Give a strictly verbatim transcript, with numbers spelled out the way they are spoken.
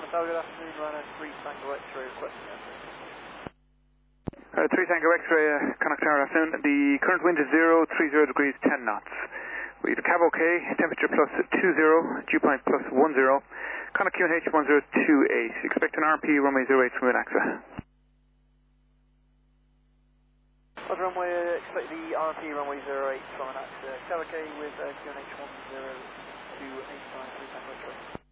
Hotel, good afternoon, runner three Tango X-ray requesting entry. Uh, three Tango X-ray, uh, Connacht Tower, afternoon. The current wind is zero, three zero degrees, ten knots. We have a cab okay, temperature plus two zero, dew point plus one zero. Connacht Q N H one zero two eight. Expect an R P runway zero eight from Inaxa. Roger, runway, uh, expect the R P runway zero eight from Inaxa. Cab okay with uh, Q N H one zero two eight nine three Tango X-ray.